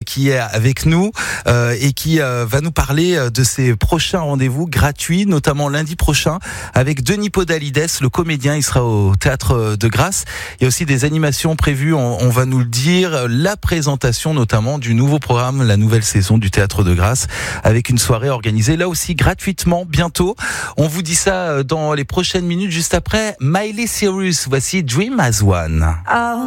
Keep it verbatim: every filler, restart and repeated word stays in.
qui est avec nous euh, et qui euh, va nous parler de ses prochains rendez-vous gratuits, notamment lundi prochain avec Denis Podalides, le comédien. Il sera au Théâtre de Grasse. Il y a aussi des animations prévues, on, on va nous le dire, la présentation notamment du nouveau programme, la nouvelle saison du Théâtre de Grasse, avec une soirée organisée là aussi gratuitement bientôt. On vous dit ça dans les prochaines minutes, juste après Miley Cyrus. Voici Dream as One. Oh.